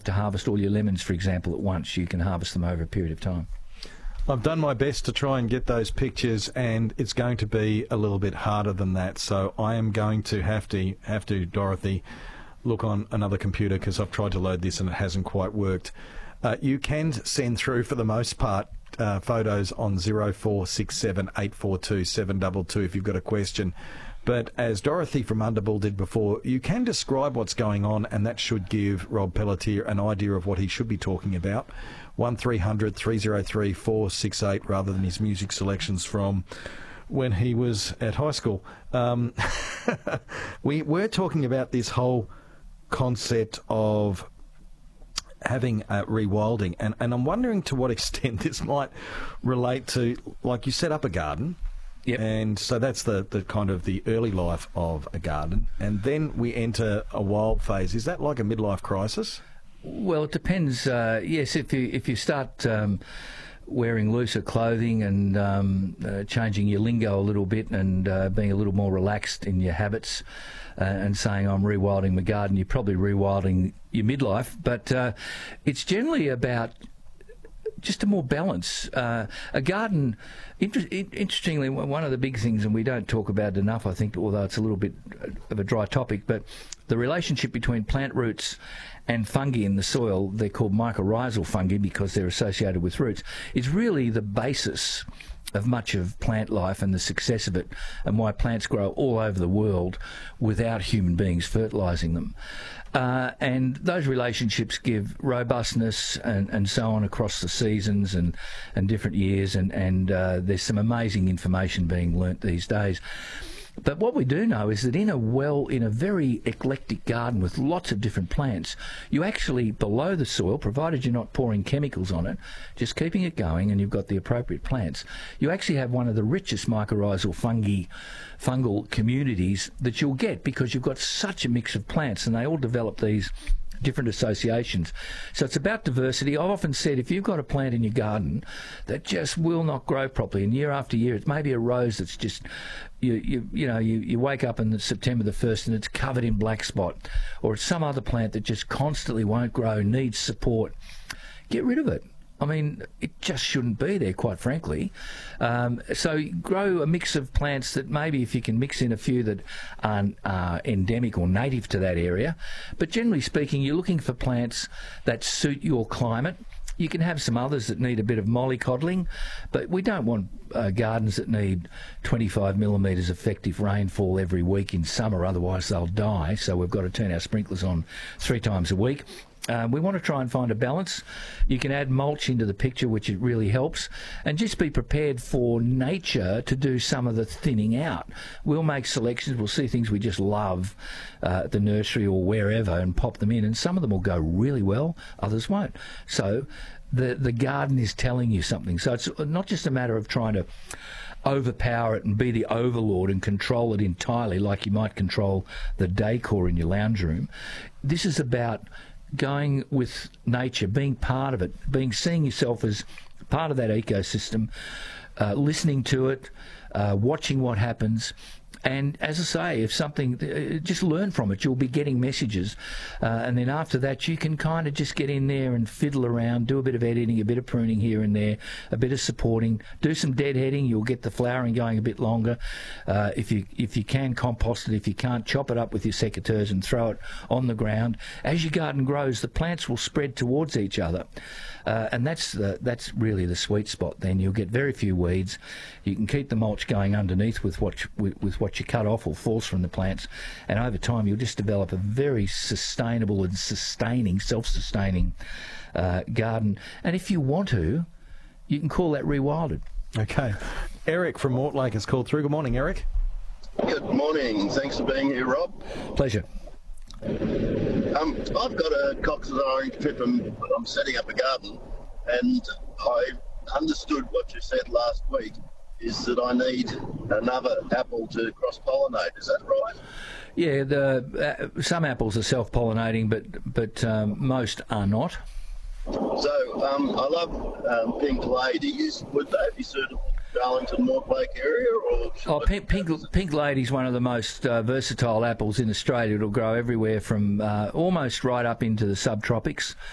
have to harvest all your lemons, for example, at once. You can harvest them over a period of time. I've done my best to try and get those pictures, and it's going to be a little bit harder than that. So I am going to have to, Dorothy, look on another computer, because I've tried to load this and it hasn't quite worked. You can send through, for the most part, photos on 0467 842 722 if you've got a question. But as Dorothy from Underbull did before, you can describe what's going on, and that should give Rob Pelletier an idea of what he should be talking about. 1300 303 468 rather than his music selections from when he was at high school. We were talking about this whole concept of having rewilding, and I'm wondering to what extent this might relate to, like, you set up a garden. Yep. And so that's the kind of the early life of a garden, and then we enter a wild phase. Is that like a midlife crisis? Well, it depends. Yes, if you start wearing looser clothing and changing your lingo a little bit and being a little more relaxed in your habits and saying I'm rewilding my garden, you're probably rewilding your midlife. But it's generally about just a more balance. A garden, interestingly, one of the big things, and we don't talk about it enough, I think, although it's a little bit of a dry topic, but the relationship between plant roots and fungi in the soil, they're called mycorrhizal fungi because they're associated with roots, is really the basis of much of plant life and the success of it, and why plants grow all over the world without human beings fertilising them. And those relationships give robustness and so on across the seasons and different years, and there's some amazing information being learnt these days. But what we do know is that in a very eclectic garden with lots of different plants, you actually, below the soil, provided you're not pouring chemicals on it, just keeping it going and you've got the appropriate plants, you actually have one of the richest mycorrhizal fungal communities that you'll get, because you've got such a mix of plants and they all develop these different associations. So it's about diversity. I've often said, if you've got a plant in your garden that just will not grow properly, and year after year, it may be a rose that's just, you wake up on September the 1st and it's covered in black spot, or it's some other plant that just constantly won't grow, needs support, get rid of it. I mean, it just shouldn't be there, quite frankly. So grow a mix of plants that maybe, if you can mix in a few that are endemic or native to that area. But generally speaking, you're looking for plants that suit your climate. You can have some others that need a bit of mollycoddling, but we don't want gardens that need 25 millimetres effective rainfall every week in summer, otherwise they'll die. So we've got to turn our sprinklers on 3 times a week. We want to try and find a balance. You can add mulch into the picture, which it really helps, and just be prepared for nature to do some of the thinning out. We'll make selections, we'll see things we just love at the nursery or wherever and pop them in, and some of them will go really well, others won't. So the garden is telling you something. So it's not just a matter of trying to overpower it and be the overlord and control it entirely like you might control the decor in your lounge room. This is about going with nature, being part of it, seeing yourself as part of that ecosystem, listening to it, watching what happens. And as I say, if something, just learn from it. You'll be getting messages. And then after that, you can kind of just get in there and fiddle around, do a bit of editing, a bit of pruning here and there, a bit of supporting, do some deadheading. You'll get the flowering going a bit longer. If you can, compost it. If you can't, chop it up with your secateurs and throw it on the ground. As your garden grows, the plants will spread towards each other. And that's really the sweet spot. Then you'll get very few weeds. You can keep the mulch going underneath with what you cut off or falls from the plants, and over time you'll just develop a very sustainable and self-sustaining garden. And if you want to, you can call that rewilded. Okay. Eric from Mortlake has called through. Good morning, Eric. Good morning. Thanks for being here, Rob. Pleasure. I've got a Cox's orange pip and I'm setting up a garden, and I understood what you said last week is that I need another apple to cross-pollinate. Is that right? Yeah, some apples are self-pollinating, but most are not. So I love Pink Lady. Would they be suitable for Darlington Mortlake area? Or Pink Lady is one of the most versatile apples in Australia. It'll grow everywhere from almost right up into the subtropics.